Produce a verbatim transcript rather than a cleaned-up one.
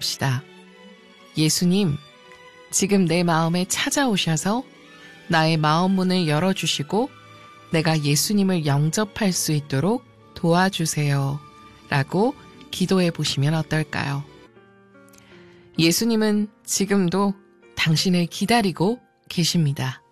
기도해봅시다. 예수님, 지금 내 마음에 찾아오셔서 나의 마음 문을 열어주시고 내가 예수님을 영접할 수 있도록 도와주세요. 라고 기도해 보시면 어떨까요? 예수님은 지금도 당신을 기다리고 계십니다.